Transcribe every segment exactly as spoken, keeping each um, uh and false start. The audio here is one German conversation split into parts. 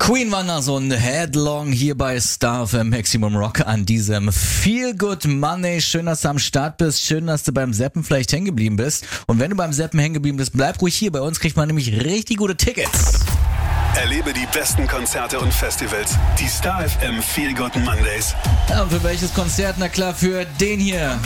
Queen war noch so ein Headlong hier bei Star F M Maximum Rock an diesem Feel Good Monday. Schön, dass du am Start bist. Schön, dass du beim Seppen vielleicht hängen geblieben bist. Und wenn du beim Seppen hängen geblieben bist, bleib ruhig hier. Bei uns kriegt man nämlich richtig gute Tickets. Erlebe die besten Konzerte und Festivals. Die Star F M Feel Good Mondays. Ja, und für welches Konzert? Na klar, für den hier.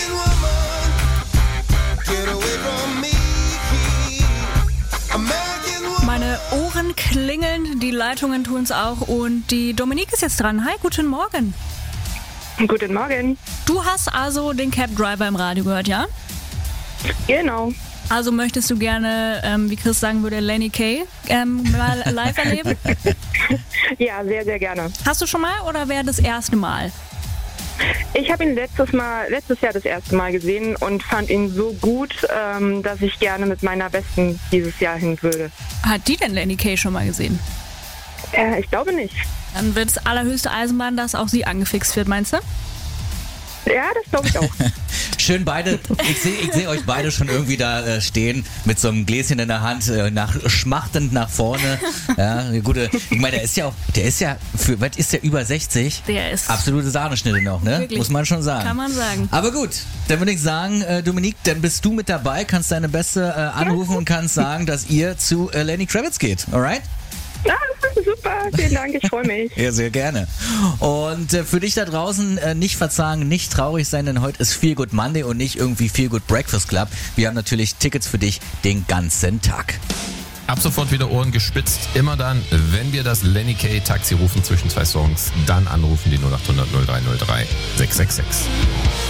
Meine Ohren klingeln, die Leitungen tun's auch und die Dominique ist jetzt dran. Hi, guten Morgen. Guten Morgen. Du hast also den Cab Driver im Radio gehört, ja? Genau. Also möchtest du gerne, ähm, wie Chris sagen würde, Lenny Kaye ähm, mal live erleben? Ja, sehr, sehr gerne. Hast du schon mal oder wäre das erste Mal? Ich habe ihn letztes Mal, letztes Jahr das erste Mal gesehen und fand ihn so gut, ähm, dass ich gerne mit meiner Besten dieses Jahr hin würde. Hat die denn Lenny Kaye schon mal gesehen? Äh, ich glaube nicht. Dann wird es allerhöchste Eisenbahn, dass auch sie angefixt wird, meinst du? Ja, das glaube ich auch. Schön beide, ich sehe ich seh euch beide schon irgendwie da äh, stehen mit so einem Gläschen in der Hand, äh, nach, schmachtend nach vorne. Ja, eine gute, ich meine, der ist ja auch, der ist ja, für, was ist der, über sechzig? Der ist absolute Sahneschnitte noch, ne? Wirklich. Muss man schon sagen. Kann man sagen. Aber gut, dann würde ich sagen, äh, Dominique, dann bist du mit dabei, kannst deine Beste äh, anrufen und kannst sagen, dass ihr zu äh, Lenny Kravitz geht, alright? Ja, super, vielen Dank, ich freue mich. Ja, sehr gerne. Und äh, für dich da draußen äh, nicht verzagen, nicht traurig sein, denn heute ist Feel Good Monday und nicht irgendwie Feel Good Breakfast Club. Wir haben natürlich Tickets für dich den ganzen Tag. Ab sofort wieder Ohren gespitzt. Immer dann, wenn wir das Lenny Kaye Taxi rufen zwischen zwei Songs, dann anrufen die null acht hundert null drei null drei sechs sechs sechs.